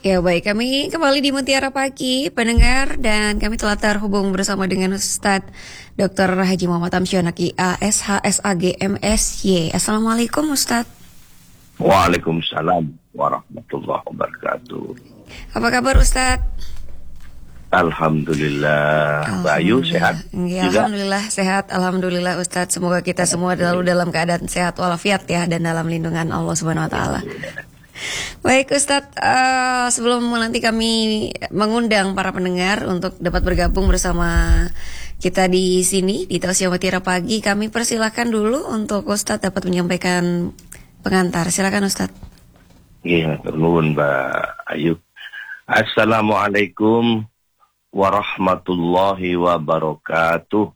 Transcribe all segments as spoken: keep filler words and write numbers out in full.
Ya baik, kami kembali di Mutiara Pagi pendengar dan kami telah terhubung bersama dengan Ustadz doktor Haji Muhammad Amsyonaki A S H S A G M S Y. Assalamualaikum Ustadz. Waalaikumsalam warahmatullahi wabarakatuh. Apa kabar Ustadz? Alhamdulillah, Bayu sehat ya, juga? Alhamdulillah sehat, Alhamdulillah Ustadz. Semoga kita semua selalu dalam keadaan sehat walafiat ya, dan dalam lindungan Allah Subhanahu Wa Taala. Baik Ustadz, uh, sebelum nanti kami mengundang para pendengar untuk dapat bergabung bersama kita di sini di Televisi Mutiara Pagi, kami persilakan dulu untuk Ustadz dapat menyampaikan pengantar. Silakan Ustadz. Iya, nuwun Mbak Ayu. Assalamualaikum warahmatullahi wabarakatuh.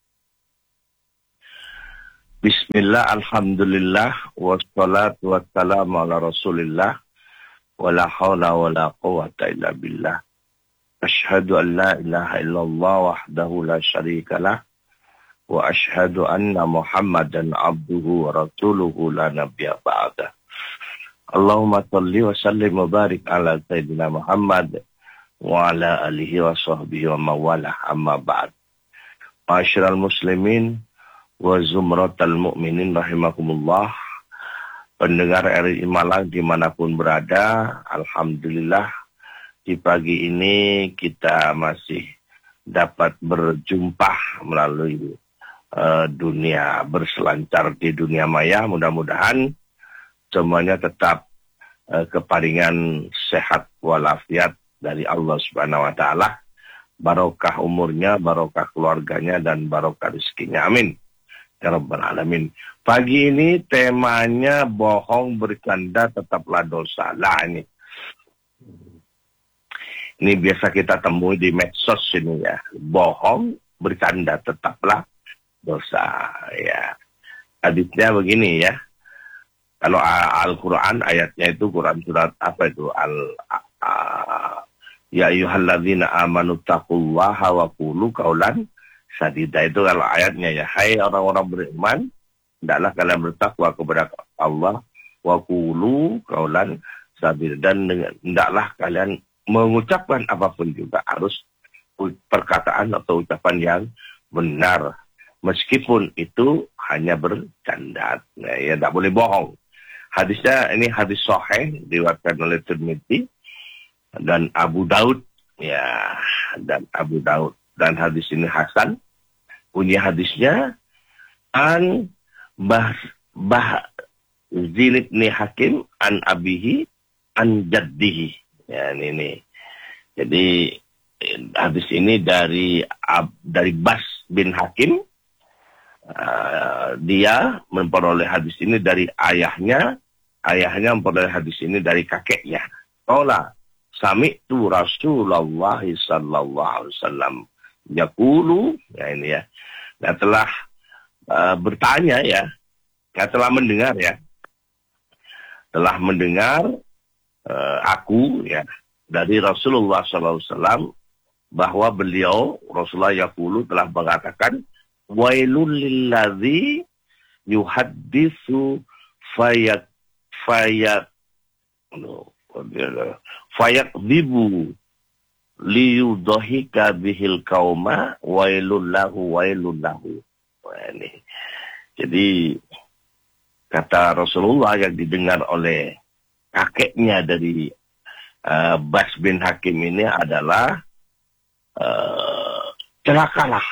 Bismillah, alhamdulillah, wassalatu wassalamu ala rasulillah, wala hawla wala quwata illa billah. Ashhadu an la ilaha illallah wahdahu la syarika lah, wa ashhadu anna muhammadan abduhu wa rasuluhu la nabiyya ba'dah. Allahumma salli wa sallim wa barik ala sayyidina Muhammad wa ala alihi wa sahbihi wa mawalah, amma ba'd. Ma'asyiral muslimin wa zumratal mu'minin rahimakumullah. Pendengar R I Malang dimanapun berada, alhamdulillah di pagi ini kita masih dapat berjumpa melalui uh, dunia, berselancar di dunia maya. Mudah-mudahan semuanya tetap uh, keparingan sehat walafiat dari Allah Subhanahu Wa Taala, barokah umurnya, barokah keluarganya, dan barokah rezekinya. Amin ya Rabbal Alamin. Pagi ini temanya bohong bercanda tetaplah dosa. Lah ini. Ini biasa kita temui di medsos ini ya. Bohong bercanda tetaplah dosa. Ya. Hadisnya begini ya. Kalau Al-Quran ayatnya itu Quran surat apa itu? Al uh, Ya ayyuhalladzina amanu taqullaha wa qulu qaulan sadida. Itu kalau ayatnya ya. Hai orang-orang beriman, hendaklah kalian bertakwa kepada Allah, wa qulu qaulan sadida, dan hendaklah kalian mengucapkan apapun juga harus perkataan atau ucapan yang benar, meskipun itu hanya bercanda. Nah, ya tidak boleh bohong. Hadisnya ini hadis sahih diriwayatkan oleh Tirmidzi dan Abu Daud ya, dan Abu Daud, dan hadis ini hasan. Punya hadisnya an bah bah Zilid ni Hakim an abihi an jaddihi. Ya ini, ini. Jadi hadis ini dari dari Bas bin Hakim. Uh, dia memperoleh hadis ini dari ayahnya, ayahnya memperoleh hadis ini dari kakeknya. Qala sami'tu Rasulullah sallallahu alaihi wasallam yaqulu, ya ini ya. Nah, telah uh, bertanya ya, nah, telah mendengar ya, telah mendengar uh, aku ya dari Rasulullah sallallahu alaihi wasallam bahwa beliau Rasulullah yaqulu telah mengatakan, wailul lilladzi yuhadditsu fayak fayak no, fayakdzibu liyudhika bihil qauma wailul lahu wailul lahu. Ini. Jadi kata Rasulullah yang didengar oleh kakeknya dari uh, Bas bin Hakim ini adalah uh, celakalah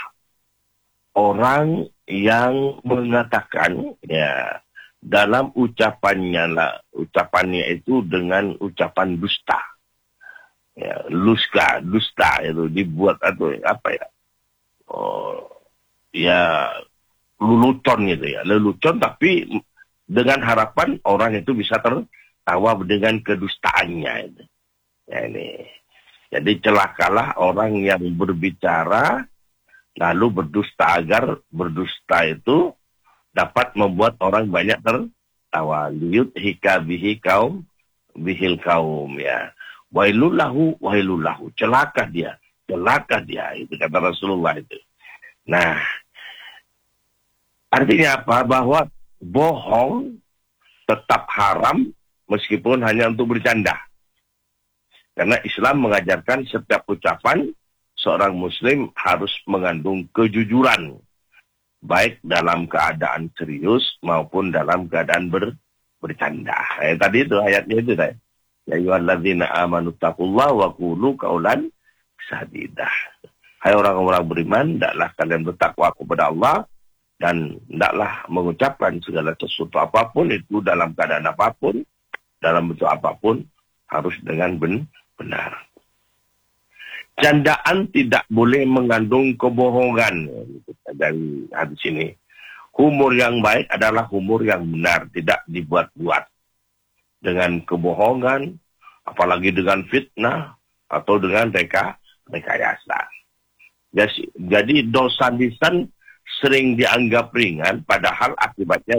orang yang mengatakan ya dalam ucapannya lah, ucapannya itu dengan ucapan dusta. Ya, luska, dusta itu dibuat atau apa ya? Oh, ya lelucon gitu ya, lelucon tapi dengan harapan orang itu bisa tertawa dengan kedustaannya itu. Ya ini. Jadi celakalah orang yang berbicara lalu berdusta, agar berdusta itu dapat membuat orang banyak tertawa. Liyut hika bihi kaum bihil kaum ya. Wailullahu wailullahu. Celaka dia, celaka dia. Itu kata Rasulullah itu. Nah, artinya apa? Bahwa bohong tetap haram meskipun hanya untuk bercanda. Karena Islam mengajarkan setiap ucapan seorang muslim harus mengandung kejujuran, baik dalam keadaan serius maupun dalam keadaan ber, bercanda. Eh, tadi itu ayatnya itu tadi. Ya ayyuhalladzina amanu taqullaha wa qulu qaulan sadidah. Hai orang-orang beriman, hendaklah kalian bertakwa kepada Allah dan hendaklah mengucapkan segala sesuatu apapun itu dalam keadaan apapun, dalam bentuk apapun, harus dengan ben benar. Candaan tidak boleh mengandung kebohongan. Dari hadis ini, humor yang baik adalah humor yang benar, tidak dibuat-buat dengan kebohongan, apalagi dengan fitnah atau dengan reka rekayasa. Jadi dosa lisan sering dianggap ringan, padahal akibatnya